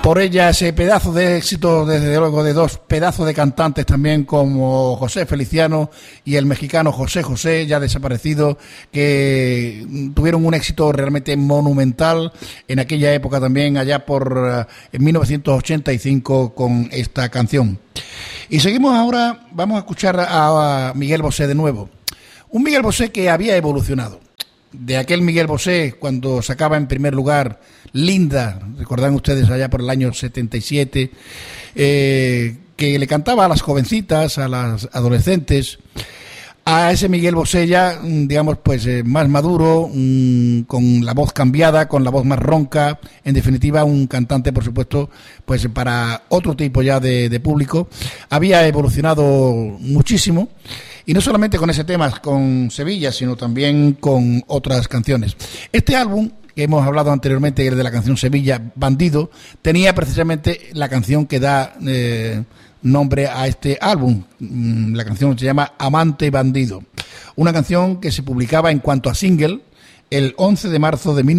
Por ella ese pedazo de éxito, desde luego, de dos pedazos de cantantes también como José Feliciano y el mexicano José José, ya desaparecido, que tuvieron un éxito realmente monumental en aquella época también, allá por en 1985 con esta canción. Y seguimos ahora, vamos a escuchar a Miguel Bosé de nuevo. Un Miguel Bosé que había evolucionado. De aquel Miguel Bosé, cuando sacaba en primer lugar Linda, recordarán ustedes allá por el año 77, que le cantaba a las jovencitas, a las adolescentes, a ese Miguel Bosé ya, digamos, pues más maduro, con la voz cambiada, con la voz más ronca, en definitiva un cantante, por supuesto, pues para otro tipo ya de público. Había evolucionado muchísimo. Y no solamente con ese tema, con Sevilla, sino también con otras canciones. Este álbum, que hemos hablado anteriormente, el de la canción Sevilla, Bandido, tenía precisamente la canción que da nombre a este álbum. La canción se llama Amante Bandido. Una canción que se publicaba en cuanto a single el 11 de marzo de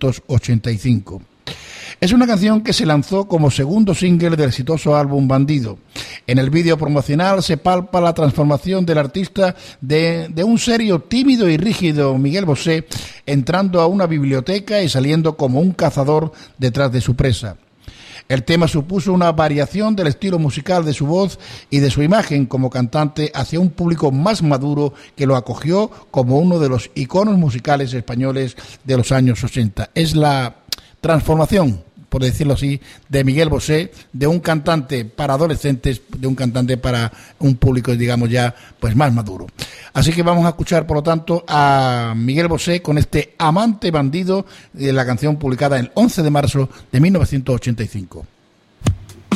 1985. Es una canción que se lanzó como segundo single del exitoso álbum Bandido. En el vídeo promocional se palpa la transformación del artista de un serio, tímido y rígido Miguel Bosé, entrando a una biblioteca y saliendo como un cazador detrás de su presa. El tema supuso una variación del estilo musical de su voz y de su imagen como cantante hacia un público más maduro que lo acogió como uno de los iconos musicales españoles de los años 80. Es la transformación, por decirlo así, de Miguel Bosé, de un cantante para adolescentes, de un cantante para un público, digamos, ya pues más maduro. Así que vamos a escuchar, por lo tanto, a Miguel Bosé con este Amante Bandido, de la canción publicada el 11 de marzo de 1985.